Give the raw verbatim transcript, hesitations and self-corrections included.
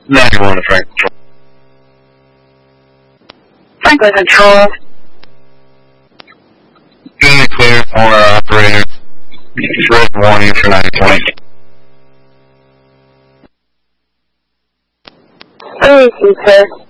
ninety-one to Franklin Control. Franklin Control. Getting it clear on our operator. Red warning for nine twenty. Three, sir.